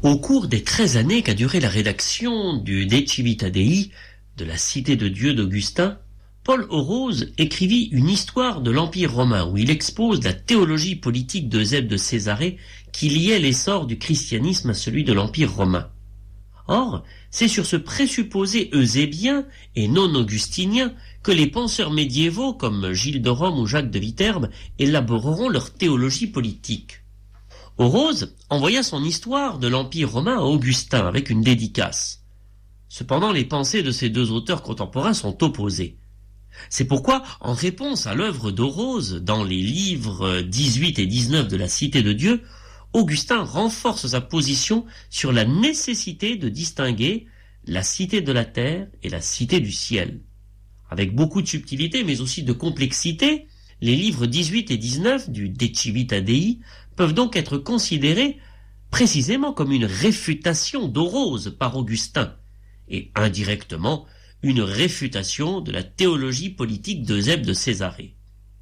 Au cours des 13 années qu'a duré la rédaction du De Civita Dei, de la Cité de Dieu d'Augustin, Paul Orose écrivit une histoire de l'Empire romain où il expose la théologie politique d'Eusèbe de Césarée qui liait l'essor du christianisme à celui de l'Empire romain. Or, c'est sur ce présupposé eusébien et non augustinien que les penseurs médiévaux comme Gilles de Rome ou Jacques de Viterbe élaboreront leur théologie politique. Orose envoya son histoire de l'Empire romain à Augustin avec une dédicace. Cependant, les pensées de ces deux auteurs contemporains sont opposées. C'est pourquoi, en réponse à l'œuvre d'Orose dans les livres 18 et 19 de la Cité de Dieu, Augustin renforce sa position sur la nécessité de distinguer la cité de la terre et la cité du ciel. Avec beaucoup de subtilité, mais aussi de complexité, les livres 18 et 19 du De Civita Dei peuvent donc être considérés précisément comme une réfutation d'Orose par Augustin, et indirectement une réfutation de la théologie politique d'Eusèbe de Césarée.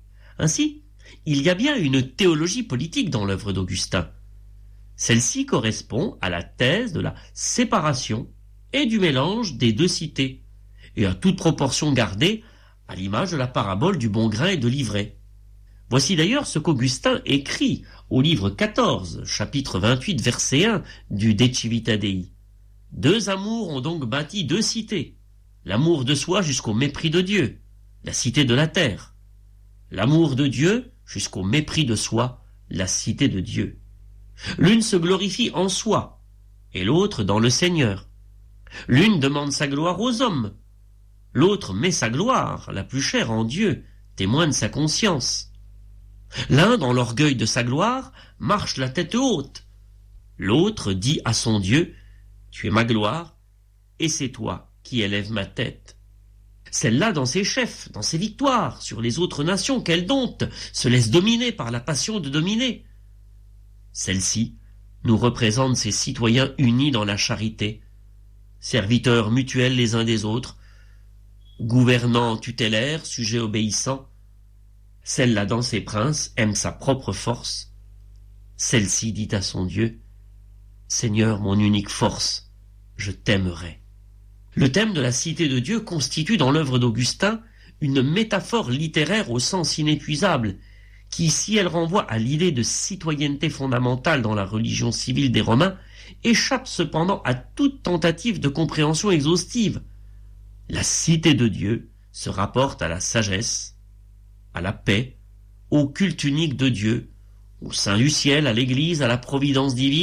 Ainsi, il y a bien une théologie politique dans l'œuvre d'Augustin. Celle-ci correspond à la thèse de la séparation et du mélange des deux cités, et à toute proportion gardée à l'image de la parabole du bon grain et de l'ivraie. Voici d'ailleurs ce qu'Augustin écrit au livre 14, chapitre 28, verset 1 du De Civita Dei. Deux amours ont donc bâti deux cités, l'amour de soi jusqu'au mépris de Dieu, la cité de la terre, l'amour de Dieu jusqu'au mépris de soi, la cité de Dieu. L'une se glorifie en soi, et l'autre dans le Seigneur. L'une demande sa gloire aux hommes, l'autre met sa gloire, la plus chère en Dieu, témoin de sa conscience. L'un, dans l'orgueil de sa gloire, marche la tête haute. L'autre dit à son Dieu, « Tu es ma gloire, et c'est toi qui élèves ma tête. » Celle-là, dans ses chefs, dans ses victoires, sur les autres nations qu'elle dompte, se laisse dominer par la passion de dominer. Celle-ci nous représente ses citoyens unis dans la charité, serviteurs mutuels les uns des autres, gouvernants tutélaires, sujets obéissants. Celle-là, dans ses princes, aime sa propre force. Celle-ci dit à son Dieu, « Seigneur, mon unique force, je t'aimerai. » Le thème de la cité de Dieu constitue dans l'œuvre d'Augustin une métaphore littéraire au sens inépuisable, qui, si elle renvoie à l'idée de citoyenneté fondamentale dans la religion civile des Romains, échappe cependant à toute tentative de compréhension exhaustive. La cité de Dieu se rapporte à la sagesse, à la paix, au culte unique de Dieu, au sein du ciel, à l'Église, à la providence divine,